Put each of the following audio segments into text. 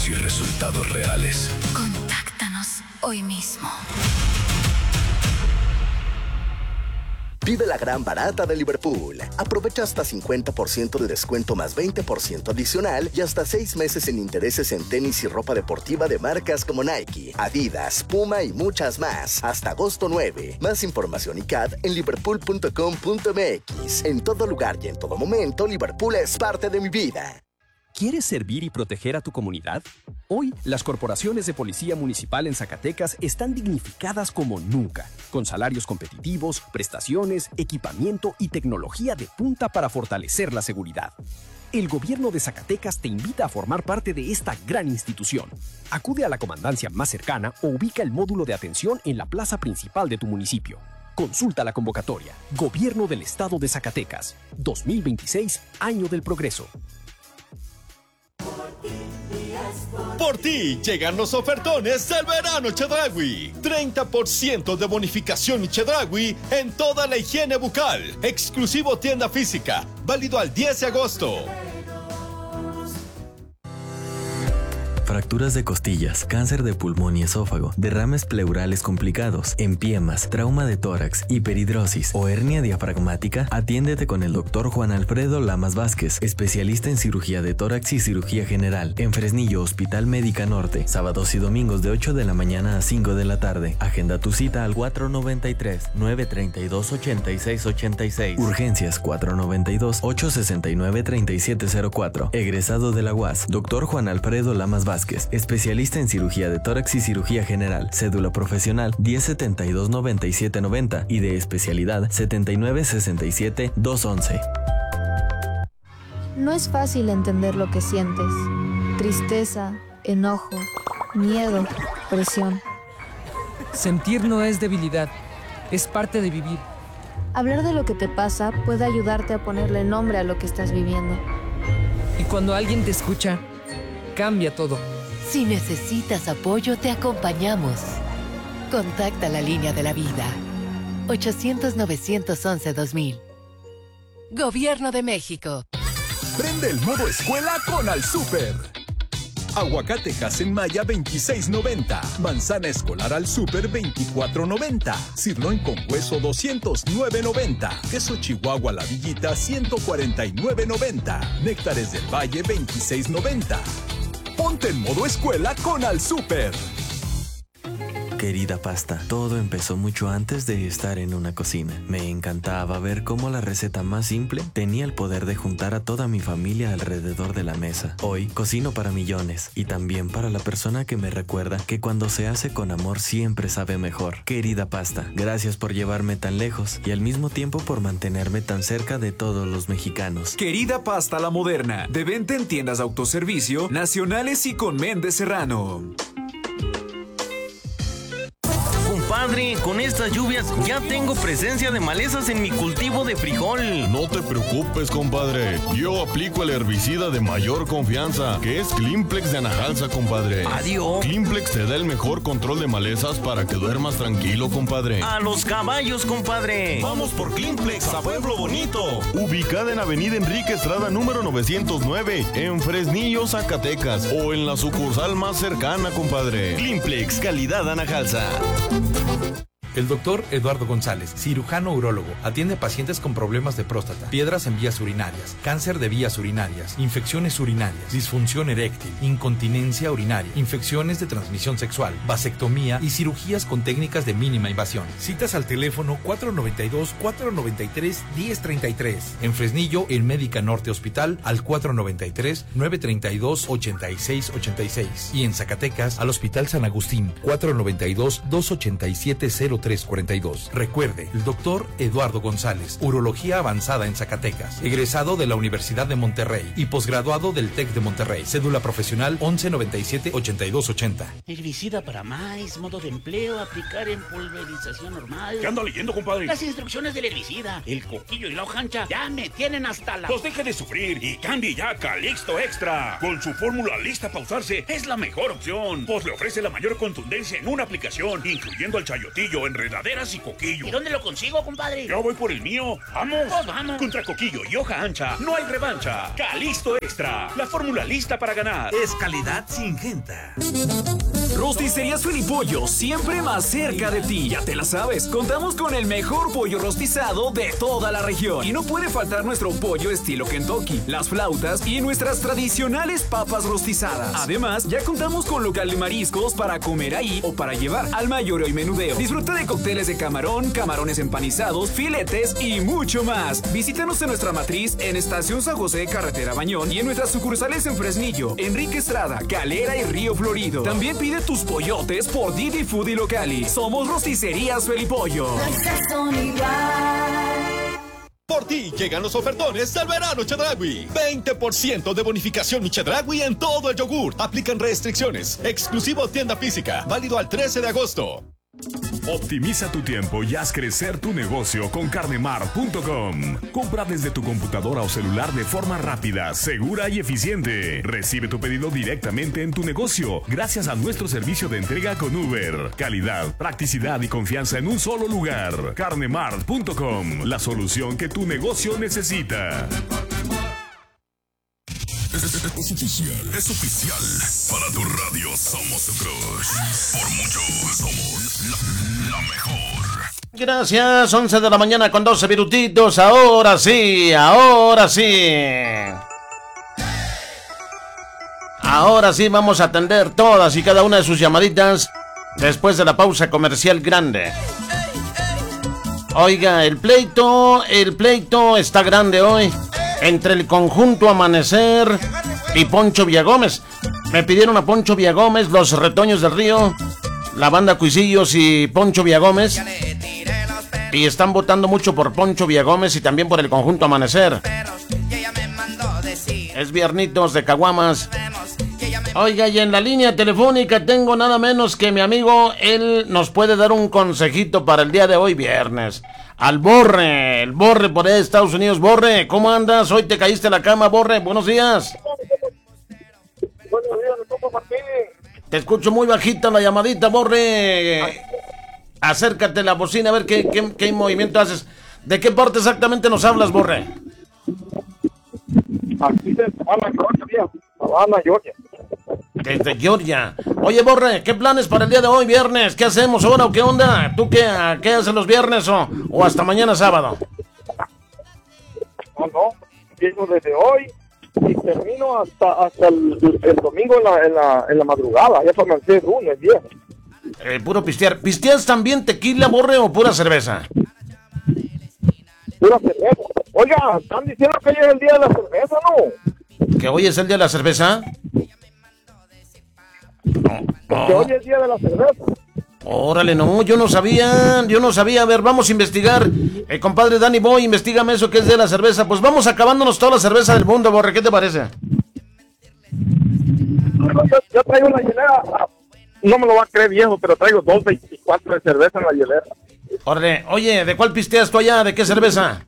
y resultados reales. Contáctanos hoy mismo. Vive la gran barata de Liverpool. Aprovecha hasta 50% de descuento más 20% adicional y hasta 6 meses sin intereses en tenis y ropa deportiva de marcas como Nike, Adidas, Puma y muchas más. Hasta agosto 9. Más información y CAD en liverpool.com.mx. En todo lugar y en todo momento, Liverpool es parte de mi vida. ¿Quieres servir y proteger a tu comunidad? Hoy, las corporaciones de policía municipal en Zacatecas están dignificadas como nunca, con salarios competitivos, prestaciones, equipamiento y tecnología de punta para fortalecer la seguridad. El gobierno de Zacatecas te invita a formar parte de esta gran institución. Acude a la comandancia más cercana o ubica el módulo de atención en la plaza principal de tu municipio. Consulta la convocatoria. Gobierno del Estado de Zacatecas. 2026, Año del Progreso. Por ti llegan los ofertones del verano Chedraui. 30% de bonificación y Chedraui en toda la higiene bucal. Exclusivo tienda física. Válido al 10 de agosto. Fracturas de costillas, cáncer de pulmón y esófago, derrames pleurales complicados, empiemas, trauma de tórax, hiperhidrosis o hernia diafragmática, atiéndete con el Dr. Juan Alfredo Lamas Vázquez, especialista en cirugía de tórax y cirugía general, en Fresnillo, Hospital Médica Norte, sábados y domingos de 8 de la mañana a 5 de la tarde. Agenda tu cita al 493-932-8686. Urgencias 492-869-3704. Egresado de la UAS, Dr. Juan Alfredo Lamas Vázquez, especialista en cirugía de tórax y cirugía general, cédula profesional 1072-9790 y de especialidad 7967-211. No es fácil entender lo que sientes. Tristeza, enojo, miedo, presión. Sentir no es debilidad, es parte de vivir. Hablar de lo que te pasa puede ayudarte a ponerle nombre a lo que estás viviendo. Y cuando alguien te escucha, cambia todo. Si necesitas apoyo, te acompañamos. Contacta la línea de la vida. 800-911-2000. Gobierno de México. Prende el modo escuela con Al Súper. Aguacate Hass-en-Maya 26.90. Manzana escolar Al Súper 24.90. Sirloin con hueso 209.90. Queso Chihuahua La Villita 149.90. Néctares del Valle 26.90. Ponte en modo escuela con Al Súper. Querida pasta, todo empezó mucho antes de estar en una cocina. Me encantaba ver cómo la receta más simple tenía el poder de juntar a toda mi familia alrededor de la mesa. Hoy cocino para millones y también para la persona que me recuerda que cuando se hace con amor siempre sabe mejor. Querida pasta, gracias por llevarme tan lejos y al mismo tiempo por mantenerme tan cerca de todos los mexicanos. Querida pasta La Moderna, de venta en tiendas de autoservicio nacionales y con Méndez Serrano. Compadre, con estas lluvias ya tengo presencia de malezas en mi cultivo de frijol. No te preocupes, compadre. Yo aplico el herbicida de mayor confianza, que es Climplex de Anajalsa, compadre. Adiós. Climplex te da el mejor control de malezas para que duermas tranquilo, compadre. A los caballos, compadre. Vamos por Climplex a Pueblo Bonito. Ubicada en Avenida Enrique Estrada número 909, en Fresnillo, Zacatecas, o en la sucursal más cercana, compadre. Climplex, calidad Anajalsa. El doctor Eduardo González, cirujano urólogo, atiende a pacientes con problemas de próstata, piedras en vías urinarias, cáncer de vías urinarias, infecciones urinarias, disfunción eréctil, incontinencia urinaria, infecciones de transmisión sexual, vasectomía y cirugías con técnicas de mínima invasión. Citas al teléfono 492-493-1033. En Fresnillo, en Médica Norte Hospital, al 493-932-8686. Y en Zacatecas, al Hospital San Agustín, 492-287-0342. Recuerde, el doctor Eduardo González, urología avanzada en Zacatecas, egresado de la Universidad de Monterrey y posgraduado del TEC de Monterrey. Cédula profesional 1197-8280. Herbicida para maíz, modo de empleo, aplicar en pulverización normal. ¿Qué anda leyendo, compadre? Las instrucciones del herbicida, el coquillo y la hojancha ya me tienen hasta la... Pues deje de sufrir y cambie ya a Calixto Extra. Con su fórmula lista para usarse, es la mejor opción. Pues le ofrece la mayor contundencia en una aplicación, incluyendo el chayotillo, enredaderas y Coquillo. ¿Y dónde lo consigo, compadre? Yo voy por el mío. ¡Vamos! Pues vamos. Contra Coquillo y hoja ancha, no hay revancha. Calixto Extra, la fórmula lista para ganar. Es calidad Singenta. Rosticerías Filipollo, siempre más cerca de ti. Ya te la sabes, contamos con el mejor pollo rostizado de toda la región. Y no puede faltar nuestro pollo estilo Kentucky, las flautas y nuestras tradicionales papas rostizadas. Además, ya contamos con local de mariscos para comer ahí o para llevar al mayoreo y menudeo. Disfruta de cócteles de camarón, camarones empanizados, filetes y mucho más. Visítanos en nuestra matriz en Estación San José, Carretera Bañón, y en nuestras sucursales en Fresnillo, Enrique Estrada, Calera y Río Florido. También pide tus pollotes por Didi Food y Locali. Somos Rosticerías Felipollo. Por ti llegan los ofertones del verano Chedraui. 20% de bonificación Chedraui en todo el yogur. Aplican restricciones. Exclusivo tienda física. Válido al 13 de agosto. Optimiza tu tiempo y haz crecer tu negocio con carnemart.com. Compra desde tu computadora o celular de forma rápida, segura y eficiente. Recibe tu pedido directamente en tu negocio gracias a nuestro servicio de entrega con Uber. Calidad, practicidad y confianza en un solo lugar. Carnemart.com, la solución que tu negocio necesita. Es oficial. Para tu radio somos tu crush. Por mucho somos la mejor. Gracias, 11 de la mañana con 12 minutitos. Ahora sí, ahora sí. Ahora sí vamos a atender todas y cada una de sus llamaditas después de la pausa comercial grande. Oiga, el pleito está grande hoy entre el conjunto Amanecer y Poncho Villagómez. Me pidieron a Poncho Villagómez, los Retoños del Río, la banda Cuisillos y Poncho Villagómez, y están votando mucho por Poncho Villagómez y también por el conjunto Amanecer. Es viernitos de caguamas. Oiga, y en la línea telefónica tengo nada menos que mi amigo. Él nos puede dar un consejito para el día de hoy, viernes. Al Borre, el Borre por ahí de Estados Unidos. Borre, ¿cómo andas? Hoy te caíste a la cama, Borre. Buenos días. Buenos días, ¿cómo Martín? Te escucho muy bajita la llamadita, Borre. Acércate a la bocina a ver qué movimiento haces. ¿De qué parte exactamente nos hablas, Borre? Aquí de Savannah, Georgia. Desde Georgia. Oye, Borre, ¿qué planes para el día de hoy, viernes? ¿Qué hacemos ahora o qué onda? ¿Tú qué haces los viernes o hasta mañana sábado? No, empiezo desde hoy y termino hasta el domingo en la madrugada. Ya para el lunes, viernes. Puro pistear. ¿Pisteas también tequila, Borre, o pura cerveza? Pura cerveza. Oiga, están diciendo que hoy es el día de la cerveza, ¿no? ¿Que hoy es el día de la cerveza? Que hoy es el día de la cerveza. Órale, no, yo no sabía. A ver, vamos a investigar. Compadre Danny Boy, investígame eso que es de la cerveza. Pues vamos acabándonos toda la cerveza del mundo, Borre, ¿qué te parece? Yo traigo una hielera, no me lo va a creer, viejo, pero traigo 2.24 de cerveza en la hielera. Órale, oye, ¿de cuál pisteas tú allá? ¿De qué cerveza?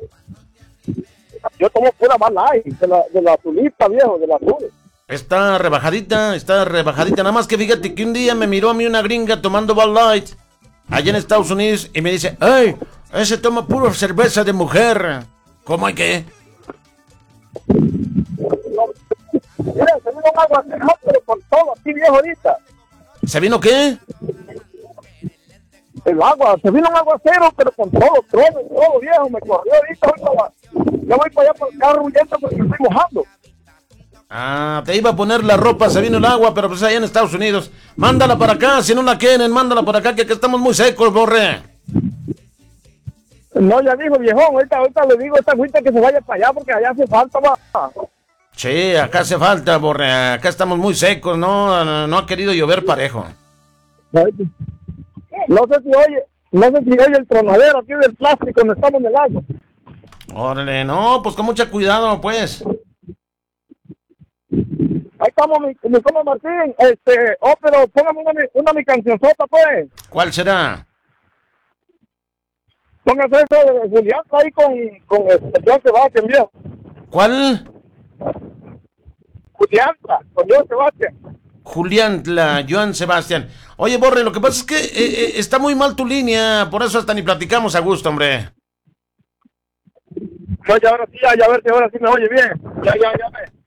Yo tomo pura Bud Light, de la azulita, viejo, de la azul. Está rebajadita. Nada más que fíjate que un día me miró a mí una gringa tomando Bud Light allá en Estados Unidos y me dice, ¡ay! Ese toma puro cerveza de mujer. ¿Cómo hay que? Mira, se vino un aguacero, pero con todo aquí, viejo, ahorita. ¿Se vino qué? El agua, se vino un aguacero, pero con todo, viejo, me corrió ahorita. Ya voy para allá por el carro huyendo porque me estoy mojando. Ah, te iba a poner la ropa, se vino el agua, pero pues allá en Estados Unidos. Mándala para acá, si no la quieren, mándala para acá, que aquí estamos muy secos, Borre. No, ya dijo, viejón, ahorita le digo a esta agüita que se vaya para allá, porque allá hace falta, va. Sí, acá hace falta, Borre, acá estamos muy secos, no ha querido llover parejo. No sé si oye el tronadero aquí del plástico donde estamos en el agua. Órale, no, pues con mucho cuidado, pues. Ahí estamos, mi compa Martín. Pero póngame una mi cancionzota, pues. ¿Cuál será? Póngase eso de Julián ahí con John Sebastián, viejo. ¿Cuál? Julián, con John Sebastián. Juliantla, Joan Sebastián. Oye, Borre, lo que pasa es que está muy mal tu línea, por eso hasta ni platicamos a gusto, hombre. No, ya ahora sí, ya a ver si ahora sí me oye bien. Ya